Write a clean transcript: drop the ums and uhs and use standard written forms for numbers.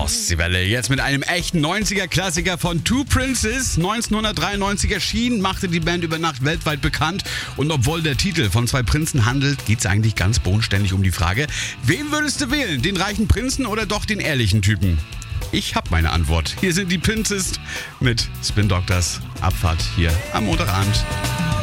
Ostseewelle. Jetzt mit einem echten 90er-Klassiker von Two Princes. 1993 erschienen, machte die Band über Nacht weltweit bekannt. Und obwohl der Titel von zwei Prinzen handelt, geht es eigentlich ganz bodenständig um die Frage, wen würdest du wählen? Den reichen Prinzen oder doch den ehrlichen Typen? Ich habe meine Antwort. Hier sind die Princes mit Spin Doctors. Abfahrt hier am Montagabend.